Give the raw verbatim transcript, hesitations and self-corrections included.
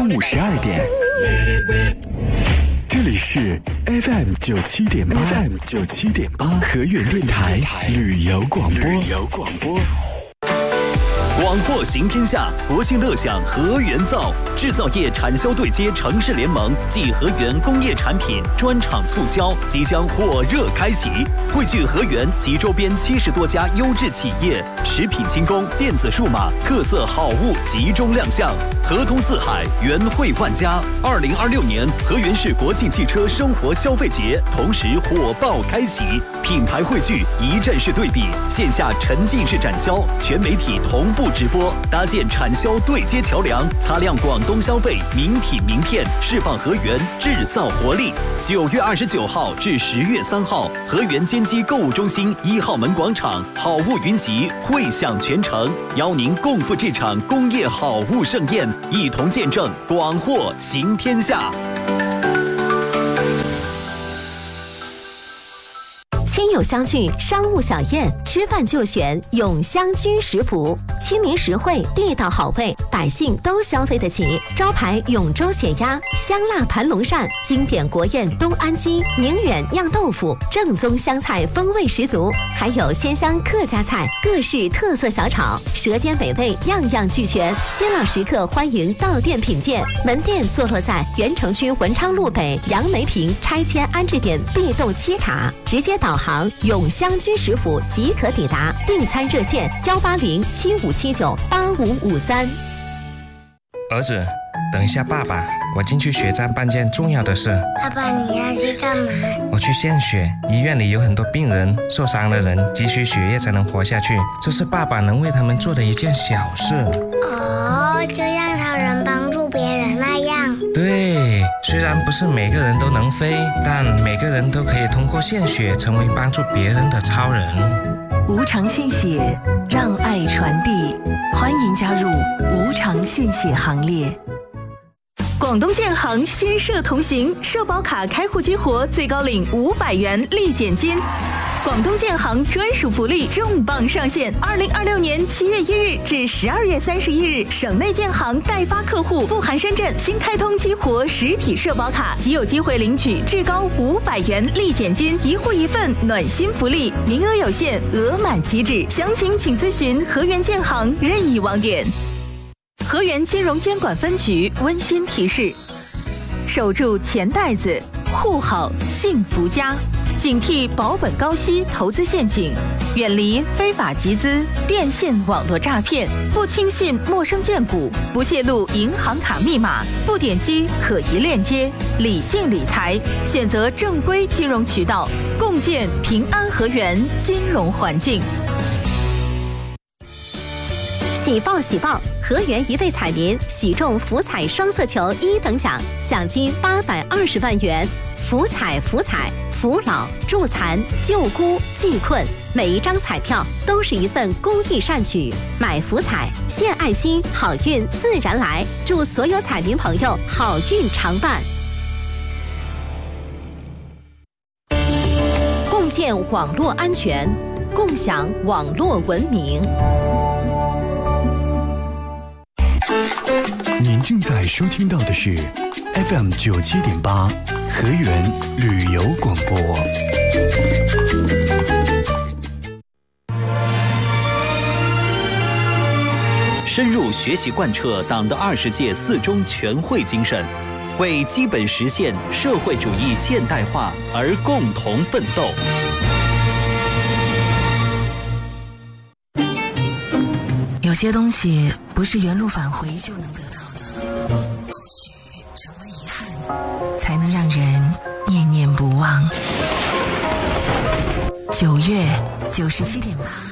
午十二点，这里是 F M 九七点八 ，F M 九七点八河源电台旅游广播。旅游广播。 广货行天下，国庆乐享河源造制造业产销对接城市联盟暨河源工业产品专场促销即将火热开启，汇聚河源及周边七十多家优质企业，食品轻工、电子数码特色好物集中亮相，河通四海，源汇万家。二零二六年河源市国庆汽车生活消费节同时火爆开启，品牌汇聚，一站式对比，线下沉浸式展销，全媒体同步直播，搭建产销对接桥梁，擦亮广东消费名品名片，释放河源制造活力。九月二十九号至十月三号，河源坚基购物中心一号门广场，好物云集，汇享全城，邀您共赴这场工业好物盛宴，一同见证广货行天下。 亲友相聚，商务小宴，吃饭就选永香居食府，亲民实惠，地道好味，百姓都消费得起。招牌永州血鸭、香辣盘龙鳝，经典国宴东安鸡、宁远酿豆腐，正宗湘菜风味十足，还有鲜香客家菜，各式特色小炒，舌尖美味，样样俱全。新老食客欢迎到店品鉴。门店坐落在原城区文昌路北杨梅坪拆迁安置点 B 栋七卡，直接导航永香居食府即可抵达。订餐热线幺八零七五七九八五五三。 儿子，等一下爸爸，我进去血站办件重要的事。 爸爸，你要去干嘛？ 我去献血，医院里有很多病人，受伤的人急需血液才能活下去，这是爸爸能为他们做的一件小事。 哦，就像超人帮助别人那样。 对，虽然不是每个人都能飞，但每个人都可以通过献血成为帮助别人的超人。 无偿献血，让爱传递，欢迎加入无偿献血行列。广东建行新社同行，社保卡开户激活，最高领五百元立减金。广东建行专属福利重磅上线！二零二六年七月一日至十二月三十一日，省内建行代发客户不含深圳新开通激活实体社保卡，即有机会领取至高五百元立减金，一户一份暖心福利，名额有限，额满即止。详情请咨询河源建行任意网点。河源金融监管分局温馨提示：守住钱袋子，护好幸福家。警惕保本高息投资陷阱，远离非法集资、电信网络诈骗，不轻信陌生荐股，不泄露银行卡密码，不点击可疑链接，理性理财，选择正规金融渠道，共建平安河源金融环境。 喜报喜报！河源一位彩民喜中福彩双色球一等奖，奖金八百二十万元。福彩福彩，扶老助残救孤济困，每一张彩票都是一份公益善举。买福彩献爱心，好运自然来。祝所有彩民朋友好运常伴。共建网络安全，共享网络文明。 您正在收听到的是 F M 九七点八河源旅游广播。 深入学习贯彻党的二十届四中全会精神，为基本实现社会主义现代化而共同奋斗。 有些东西不是原路返回就能得到的，或许成为遗憾，才能让人念念不忘。九月九十七点八。